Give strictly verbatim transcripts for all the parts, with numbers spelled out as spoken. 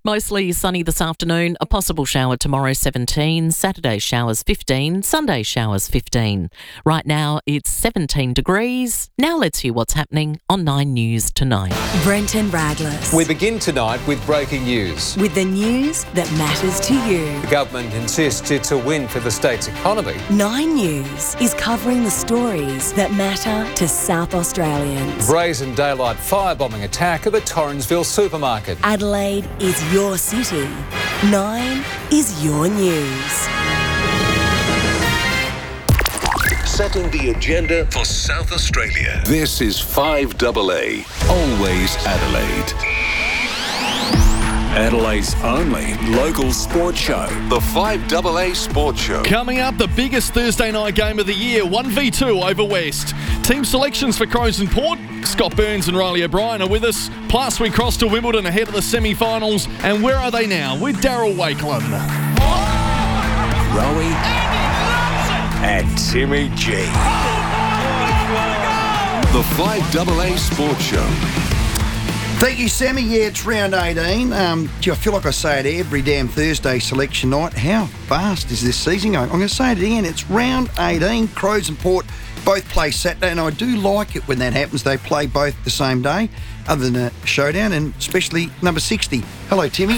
Mostly sunny this afternoon, a possible shower tomorrow seventeen, Saturday showers fifteen, Sunday showers fifteen. Right now it's seventeen degrees. Now let's hear what's happening on Nine News tonight. Brenton Raglas. We begin tonight with breaking news. With the news that matters to you. The government insists it's a win for the state's economy. Nine News is covering the stories that matter to South Australians. Brazen daylight firebombing attack at the Torrensville supermarket. Adelaide is your city. Nine is your news. Setting the agenda for South Australia. This is five A A, always Adelaide. Adelaide's only local sports show. The five A A Sports Show. Coming up, the biggest Thursday night game of the year, one v two over West. Team selections for Crows and Port. Scott Burns and Riley O'Brien are with us. Plus, we cross to Wimbledon ahead of the semi-finals. And where are they now? With Daryl Wakelin. Rowie and Timmy G. The five A A Sports Show. Thank you, Sammy. Yeah, it's round eighteen. Um, gee, I feel like I say it every damn Thursday selection night. How fast is this season going? I'm going to say it again. It's round eighteen. Crows and Port both play Saturday, and I do like it when that happens. They play both the same day, other than a showdown, and especially number sixty. Hello, Timmy.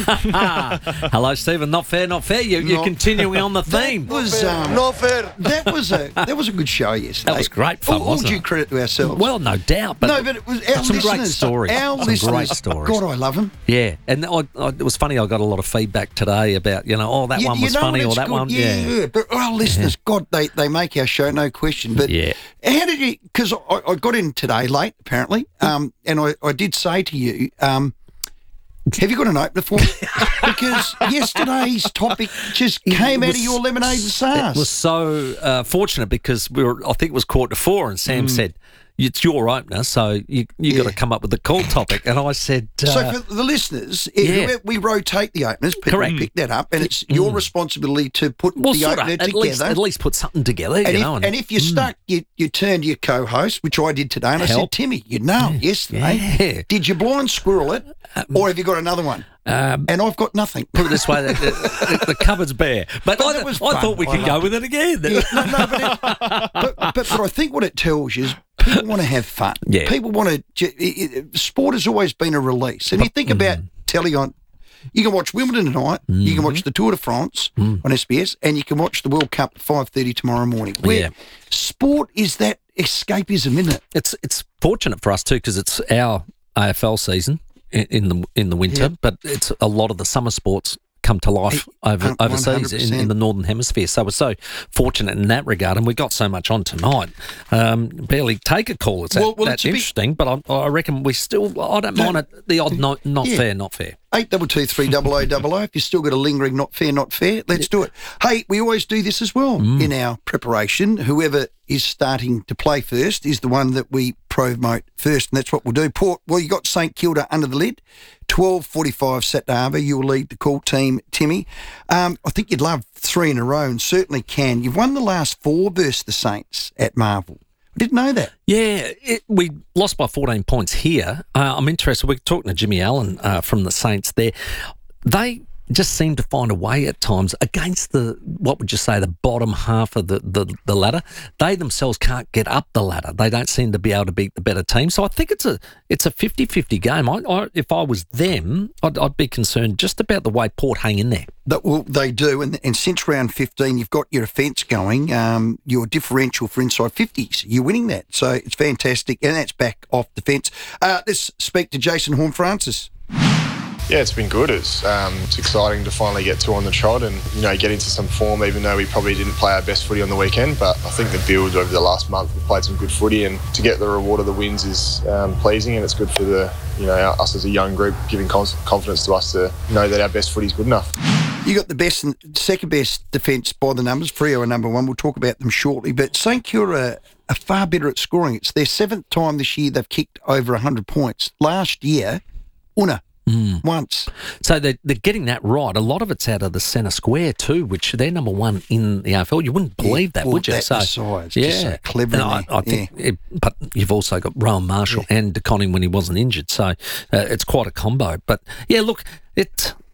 Hello, Stephen. Not fair, not fair. You, you're Not- continuing on the theme. That was um, Not fair. that was a that was a good show yesterday. That was great fun, all, wasn't all due it? credit to ourselves. Well, no doubt. But no, but it was our some listeners. great stories. Our some listeners. great stories. God, I love them. Yeah, and I, I, it was funny. I got a lot of feedback today about, you know, oh, that You- one you was know funny, what, or it's that good. one. Yeah, yeah. But our listeners, God, they, they make our show, no question. But Yeah. how did you? Because I, I got in today late, apparently, um, and I, I did say to you, um, have you got an opener for me? Because yesterday's topic just came out was- of your lemonade and sauce. It was so uh, fortunate because we were. I think it was quarter to four, and Sam said, "It's your opener, so you you got Mm. Yeah. to come up with the call topic." And I said, uh, So for the listeners, if yeah. we rotate the openers, people Correct. pick that up, and it's your responsibility to put "Well, the sort of, opener at together. least at least put something together, and, you if, know." and if you're stuck, you, you turn to your co-host, which I did today, and I said, Help. Timmy, you nailed yesterday. Yeah. Did you blind squirrel it, or have you got another one? Um, And I've got nothing. Put it this way, the, the, the cupboard's bare. But, But I, that was I fun. thought we I could go loved with it again. Yeah, no, no, but, it, but, but but I think what it tells you is people want to have fun. Yeah. People want to. It, it, sport has always been a release, and you think about telly on. You can watch Wimbledon tonight. You can watch the Tour de France on S B S, and you can watch the World Cup at five thirty tomorrow morning. Where Yeah. sport is that escapism, isn't it? It's it's fortunate for us too because it's our A F L season in, in the in the winter, Yeah. but it's a lot of the summer sports come to life over hun- overseas in, in one hundred percent. the northern hemisphere. So we're so fortunate in that regard, and we got so much on tonight. Um, barely take a call. It's that, Well- well, that's it's a bit- interesting, but I, I reckon we still. I don't No, mind it. The odd not not yeah. fair, not fair. Eight double two three double o double o. If you still got a lingering not fair, not fair, let's do it. Hey, we always do this as well in our preparation. Whoever is starting to play first is the one that we promote first, and that's what we'll do. Port, well, you got St Kilda under the lid. twelve forty-five Sat Narva. You will lead the call team, Timmy. Um, I think you'd love three in a row, and certainly can. You've won the last four versus the Saints at Marvel. I didn't know that. Yeah, it, we lost by fourteen points here. Uh, I'm interested. We're talking to Jimmy Allen uh, from the Saints there. They just seem to find a way at times against the, what would you say, the bottom half of the, the, the ladder. They themselves can't get up the ladder. They don't seem to be able to beat the better team. So I think it's a it's a fifty-fifty game. I, I, if I was them, I'd, I'd be concerned just about the way Port hang in there. That well, they do, and, and since round fifteen, you've got your offence going. Um, your differential for inside fifties, you're winning that, so it's fantastic, and that's back off the fence. Uh, let's speak to Jason Horn-Francis. Yeah, it's been good. It's um, it's exciting to finally get two on the trot and, you know, get into some form, even though we probably didn't play our best footy on the weekend. But I think the build over the last month, we've played some good footy, and to get the reward of the wins is um, pleasing, and it's good for the, you know, us as a young group, giving confidence to us to know that our best footy is good enough. You got the best and second best defence by the numbers. Freo are number one. We'll talk about them shortly. But St Kilda are far better at scoring. It's their seventh time this year they've kicked over one hundred points. Last year, Una. Mm. Once. So they're, they're getting that right. A lot of it's out of the centre square too, which they're number one in the A F L. You wouldn't believe Yeah, that, would you? that So, besides, yeah, just so clever. And in I, there. I think, Yeah. it, but you've also got Rowan Marshall Yeah. and DeConning when he wasn't injured. So uh, it's quite a combo. But yeah, look, it.